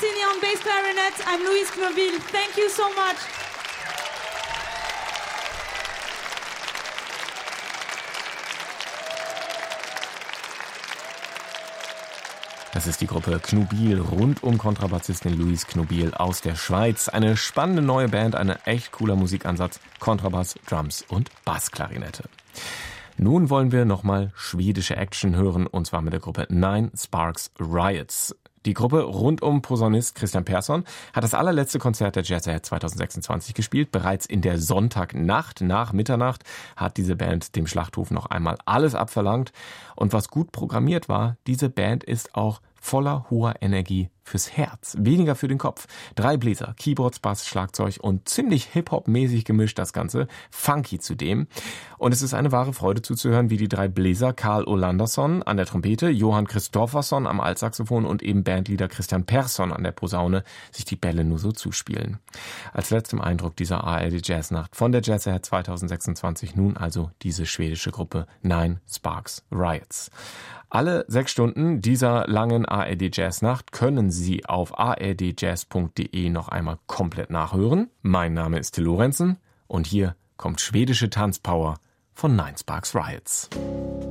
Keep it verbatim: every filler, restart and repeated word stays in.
Mancini on bass clarinet. I'm Luis Knobil. Thank you so much. Das ist die Gruppe Knobil rund um Kontrabassistin Luis Knobil aus der Schweiz. Eine spannende neue Band, ein echt cooler Musikansatz. Kontrabass, Drums und Bassklarinette. Nun wollen wir nochmal schwedische Action hören, und zwar mit der Gruppe Nine Sparks Riots. Die Gruppe rund um Posaunist Christian Persson hat das allerletzte Konzert der Jazz Ahead zwanzig sechsundzwanzig gespielt. Bereits in der Sonntagnacht nach Mitternacht hat diese Band dem Schlachthof noch einmal alles abverlangt. Und was gut programmiert war, diese Band ist auch voller hoher Energie fürs Herz, weniger für den Kopf. Drei Bläser, Keyboards, Bass, Schlagzeug und ziemlich Hip-Hop-mäßig gemischt das Ganze, funky zudem. Und es ist eine wahre Freude zuzuhören, wie die drei Bläser Karl Olandersson an der Trompete, Johan Kristoffersson am Altsaxophon und eben Bandleader Christian Persson an der Posaune sich die Bälle nur so zuspielen. Als letztem Eindruck dieser A R D Jazznacht von der Jazz Ahead zwanzig sechsundzwanzig nun also diese schwedische Gruppe Nine Sparks Riots. Alle sechs Stunden dieser langen A R D Jazznacht können Sie auf a r d jazz punkt d e noch einmal komplett nachhören. Mein Name ist Till Lorenzen und hier kommt schwedische Tanzpower von Nine Sparks Riots.